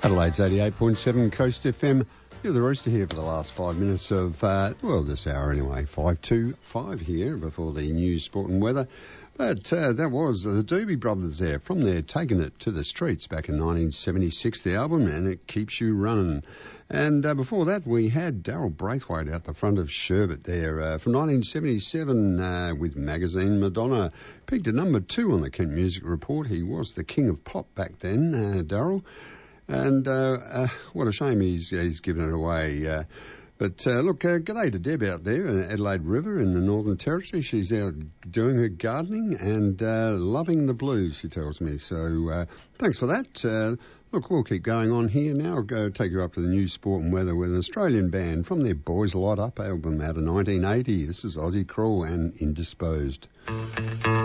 Adelaide's 88.7 Coast FM. You're the Rooster here for the last 5 minutes of, this hour anyway, 5 to 5 here before the news, sport and weather. But that was the Doobie Brothers there, from there Taking It to the Streets back in 1976, the album, and It Keeps You Running. And before that we had Daryl Braithwaite out the front of Sherbet there from 1977 with Magazine Madonna. Peaked at number 2 on the Kent Music Report. He was the king of pop back then, Daryl. And what a shame he's given it away. But g'day to Deb out there in Adelaide River in the Northern Territory. She's out doing her gardening and loving the blues, she tells me. So thanks for that. We'll keep going on here now. I'll go take you up to the news, sport and weather with an Australian band from their Boys Light Up album out of 1980. This is Ozzy Crawl and Indisposed.